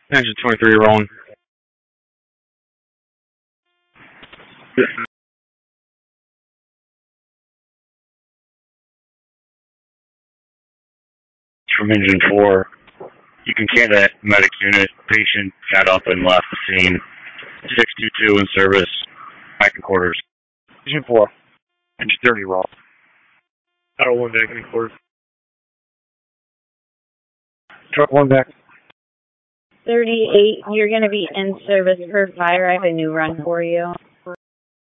Engine 23 rolling. From engine 4. You can can that medic unit. Patient got up and left the scene. 622 in service. Back in quarters. Engine 4. Engine 30 roll. Auto 1 back in quarters. Truck 1 back. 38, you're going to be in service per fire. I have a new run for you.